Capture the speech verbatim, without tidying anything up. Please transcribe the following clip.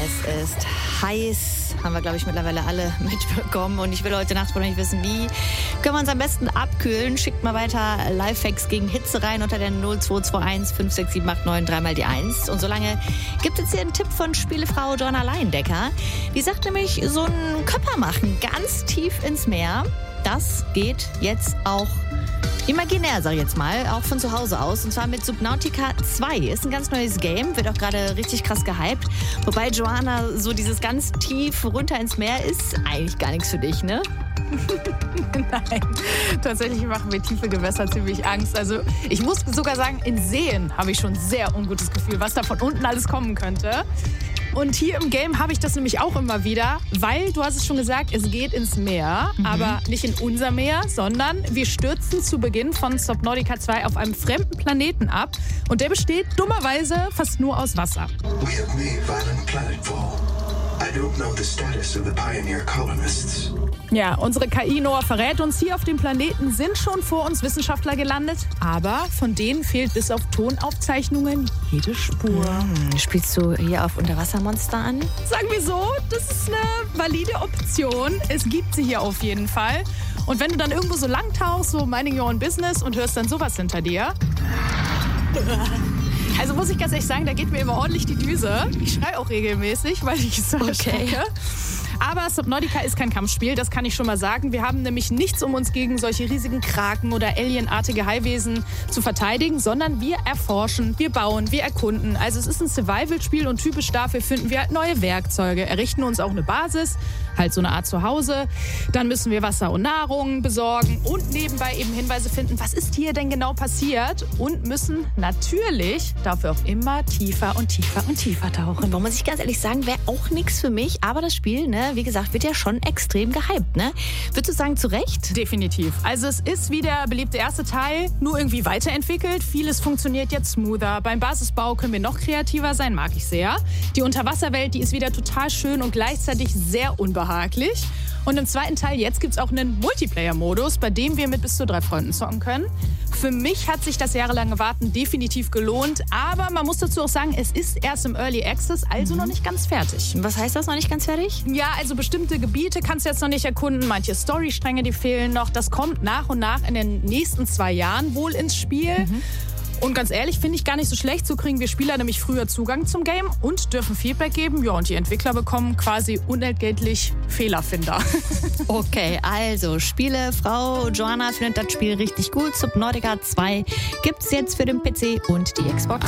Es ist heiß, haben wir, glaube ich, mittlerweile alle mitbekommen. Und ich will heute Nacht von euch wissen, wie können wir uns am besten abkühlen. Schickt mal weiter Lifehacks gegen Hitze rein unter der null zwei zwei eins fünf sechs sieben acht neun drei mal die eins. Und solange gibt es hier einen Tipp von Spielefrau Joanna Leindecker. Die sagt nämlich, so einen Körper machen, ganz tief ins Meer. Das geht jetzt auch imaginär, sag ich jetzt mal, auch von zu Hause aus. Und zwar mit Subnautica zwei. Ist ein ganz neues Game, wird auch gerade richtig krass gehypt. Wobei, Joanna, so dieses ganz tief runter ins Meer ist eigentlich gar nichts für dich, ne? Nein, tatsächlich machen mir tiefe Gewässer ziemlich Angst. Also ich muss sogar sagen, in Seen habe ich schon ein sehr ungutes Gefühl, was da von unten alles kommen könnte. Und hier im Game habe ich das nämlich auch immer wieder, weil, du hast es schon gesagt, es geht ins Meer, mhm. aber nicht in unser Meer, sondern wir stürzen zu Beginn von Subnautica zwei auf einem fremden Planeten ab und der besteht dummerweise fast nur aus Wasser. We have made violent planetfall. I don't know the status of the pioneer colonists. Ja, unsere K I Noah verrät uns, hier auf dem Planeten sind schon vor uns Wissenschaftler gelandet, aber von denen fehlt bis auf Tonaufzeichnungen jede Spur. Hm, spielst du hier auf Unterwassermonster an? Sagen wir so, das ist eine valide Option. Es gibt sie hier auf jeden Fall. Und wenn du dann irgendwo so lang tauchst, so minding your own business und hörst dann sowas hinter dir. Also muss ich ganz ehrlich sagen, da geht mir immer ordentlich die Düse. Ich schreie auch regelmäßig, weil ich es so erschrecke. Aber Subnautica ist kein Kampfspiel, das kann ich schon mal sagen. Wir haben nämlich nichts, um uns gegen solche riesigen Kraken oder alienartige Haiwesen zu verteidigen, sondern wir erforschen, wir bauen, wir erkunden. Also es ist ein Survival-Spiel und typisch dafür finden wir halt neue Werkzeuge, errichten uns auch eine Basis, halt so eine Art Zuhause. Dann müssen wir Wasser und Nahrung besorgen und nebenbei eben Hinweise finden, was ist hier denn genau passiert und müssen natürlich dafür auch immer tiefer und tiefer und tiefer tauchen. Und muss ich ganz ehrlich sagen, wäre auch nichts für mich, aber das Spiel, ne, wie gesagt, wird ja schon extrem gehypt, ne? Würdest du sagen, zu Recht? Definitiv. Also es ist wie der beliebte erste Teil, nur irgendwie weiterentwickelt. Vieles funktioniert jetzt smoother. Beim Basisbau können wir noch kreativer sein, mag ich sehr. Die Unterwasserwelt, die ist wieder total schön und gleichzeitig sehr unbehaglich. Und im zweiten Teil jetzt gibt es auch einen Multiplayer-Modus, bei dem wir mit bis zu drei Freunden zocken können. Für mich hat sich das jahrelange Warten definitiv gelohnt, aber man muss dazu auch sagen, es ist erst im Early Access, also mhm. noch nicht ganz fertig. Was heißt das, noch nicht ganz fertig? Ja, also bestimmte Gebiete kannst du jetzt noch nicht erkunden, manche Storystränge, die fehlen noch. Das kommt nach und nach in den nächsten zwei Jahren wohl ins Spiel. Mhm. Und ganz ehrlich, finde ich gar nicht so schlecht. So kriegen wir Spieler nämlich früher Zugang zum Game und dürfen Feedback geben. Ja, und die Entwickler bekommen quasi unentgeltlich Fehlerfinder. Okay, also Spielefrau Joanna findet das Spiel richtig gut. Subnautica zwei gibt's jetzt für den P C und die Xbox.